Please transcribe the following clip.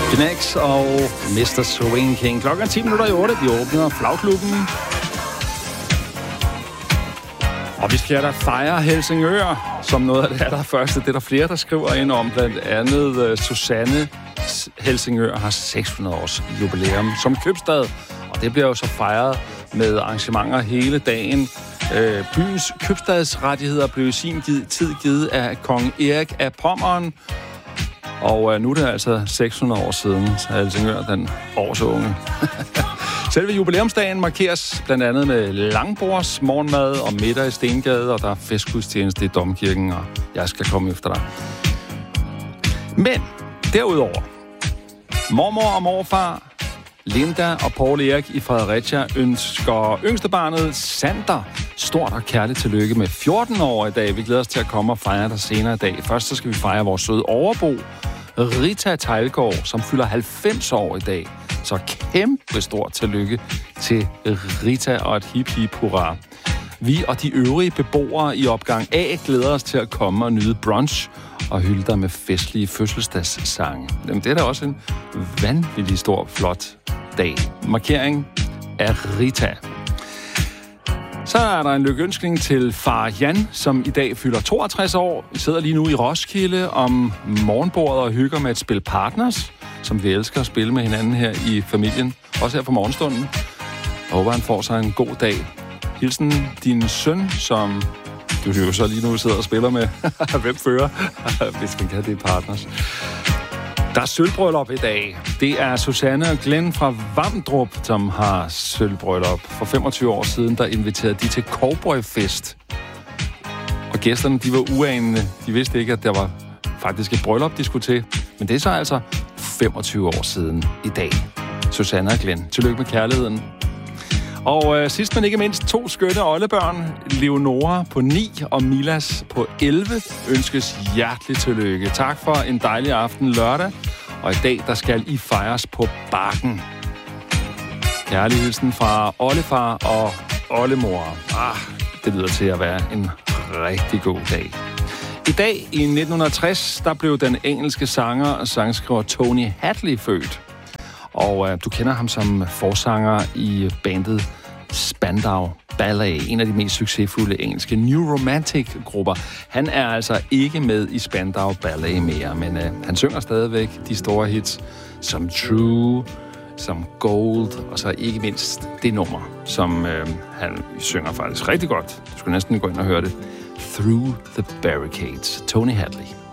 Genex og Mr. Swing King. Klokken 7:10. Vi åbner Flagklubben. Og vi skal da fejre Helsingør som noget af det allerførste. Det er der flere, der skriver ind om. Blandt andet Susanne. Helsingør har 600 års jubilæum som købstad. Og det bliver jo så fejret med arrangementer hele dagen. Byens købstadsrettigheder blev i sin tid givet af kong Erik af Pommern. Og nu er det altså 600 år siden, så Helsingør den årsunge. Selve jubilæumsdagen markeres blandt andet med langbords, morgenmad og middag i Stengade, og der er festgudstjeneste i Domkirken, og jeg skal komme efter dig. Men derudover, mormor og morfar, Linda og Paul Erik i Fredericia ønsker yngstebarnet Sander stort og kærligt tillykke med 14 år i dag. Vi glæder os til at komme og fejre dig senere i dag. Først så skal vi fejre vores søde overbo, Rita Teilgaard, som fylder 90 år i dag. Så kæmpe stort tillykke til Rita og et hip hip hurra. Vi og de øvrige beboere i opgang A glæder os til at komme og nyde brunch og hylde dig med festlige fødselsdagssange. Jamen, det er da også en vanvittig stor, flot dag. Markering af Rita. Så er der en lykønskning til far Jan, som i dag fylder 62 år. Vi sidder lige nu i Roskilde om morgenbordet og hygger med et spil Partners, som vi elsker at spille med hinanden her i familien. Også her på morgenstunden. Jeg håber, han får sig en god dag. Hilsen din søn, som du jo så lige nu sidder og spiller med. Hvem fører? Hvis vi kan, det er Partners. Der er sølvbryllup i dag. Det er Susanne og Glenn fra Vamdrup, som har sølvbryllup. For 25 år siden, der inviterede de til cowboyfest. Og gæsterne, de var uanede. De vidste ikke, at der var faktisk et bryllup, de skulle til. Men det er så altså 25 år siden i dag. Susanne og Glenn. Tillykke med kærligheden. Og sidst men ikke mindst 2 skønne oldebørn, Leonora på 9 og Milas på 11, ønskes hjerteligt tillykke. Tak for en dejlig aften lørdag, og i dag der skal I fejres på Bakken. Kærlig hilsen fra oldefar og oldemor. Det lyder til at være en rigtig god dag. I dag i 1960, der blev den engelske sanger og sangskriver Tony Hadley født. Og du kender ham som forsanger i bandet Spandau Ballet, en af de mest succesfulde engelske New Romantic-grupper. Han er altså ikke med i Spandau Ballet mere, men han synger stadigvæk de store hits som True, som Gold, og så ikke mindst det nummer, som han synger faktisk rigtig godt. Du skulle næsten gå ind og høre det. Through the Barricades. Tony Hadley.